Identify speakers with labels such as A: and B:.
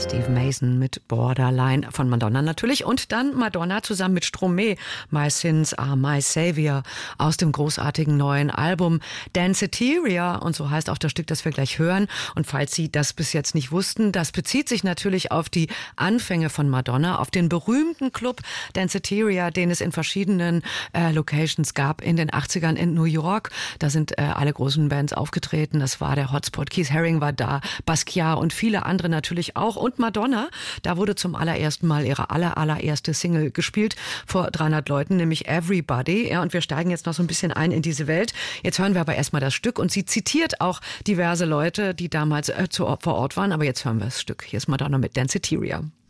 A: Steve Mason mit Borderline von Madonna natürlich und dann Madonna zusammen mit Stromae, My Sins Are My Savior aus dem großartigen neuen Album Danceteria und so heißt auch das Stück, das wir gleich hören. Und falls Sie das bis jetzt nicht wussten, das bezieht sich natürlich auf die Anfänge von Madonna, auf den berühmten Club Danceteria, den es in verschiedenen Locations gab in den 80ern in New York. Da sind alle großen Bands aufgetreten. Das war der Hotspot. Keith Haring war da, Basquiat und viele andere natürlich auch. Und Madonna, da wurde zum allerersten Mal ihre allererste Single gespielt vor 300 Leuten, nämlich Everybody. Ja, und wir steigen jetzt noch so ein bisschen ein in diese Welt. Jetzt hören wir aber erstmal das Stück und sie zitiert auch diverse Leute, die damals vor Ort waren. Aber jetzt hören wir das Stück. Hier ist Madonna mit Danceteria.